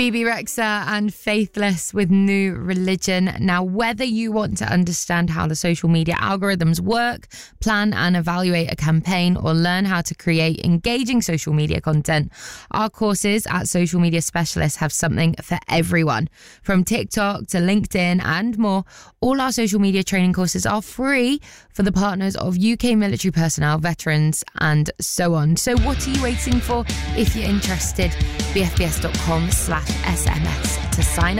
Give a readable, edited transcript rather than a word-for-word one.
Bebe Rexha and Faithless with New Religion. Now, whether you want to understand how the social media algorithms work, plan and evaluate a campaign, or learn how to create engaging social media content, our courses at Social Media Specialists have something for everyone. From TikTok to LinkedIn and more, all our social media training courses are free for the partners of UK military personnel, veterans, and so on. So what are you waiting for? If you're interested, bfbs.com/SMS to sign up.